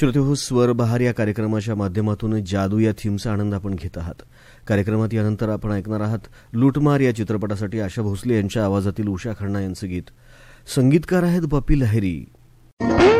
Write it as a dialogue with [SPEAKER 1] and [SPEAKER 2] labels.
[SPEAKER 1] श्रोतेहो, स्वर बहार या कार्यक्रमाच्या माध्यमातून जादू या थीमचा आनंद आपण घेत आहात. कार्यक्रमात यानंतर आपण ऐकणार आहात लूटमार या चित्रपटासाठी आशा भोसले यांच्या आवाजातील उषा खन्ना यांचं गीत. संगीतकार आहेत बापी लहिरी.